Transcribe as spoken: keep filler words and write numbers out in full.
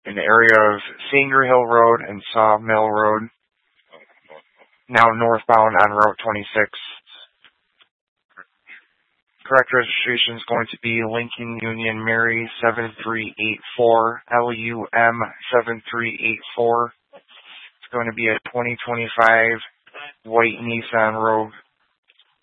in the area of Sanger Hill Road and Sawmill Road, now northbound on Route twenty-six. Correct registration is going to be Lincoln Union Mary seven three eight four, L U M seven three eight four. It's going to be a twenty twenty-five white Nissan Rogue.